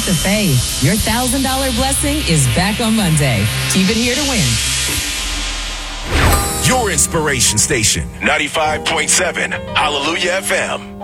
of faith. Your $1,000 blessing is back on Monday. Keep it here to win. Your inspiration station, 95.7 Hallelujah FM.